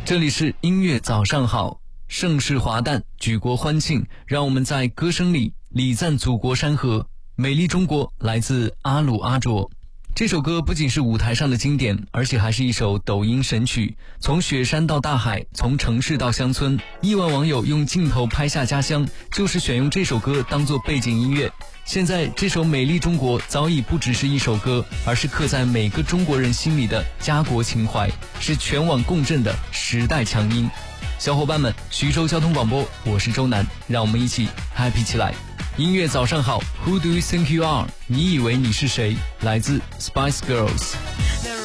这里是音乐早上好，盛世华诞，举国欢庆，让我们在歌声里礼赞祖国山河。美丽中国来自阿鲁阿卓。这首歌不仅是舞台上的经典，而且还是一首抖音神曲。从雪山到大海，从城市到乡村，亿万网友用镜头拍下家乡，就是选用这首歌当作背景音乐。现在这首美丽中国早已不只是一首歌，而是刻在每个中国人心里的家国情怀，是全网共振的时代强音。小伙伴们，徐州交通广播，我是周南，让我们一起 happy 起来。音乐早上好 ，Who do you think you are？ 你以为你是谁？来自 Spice Girls。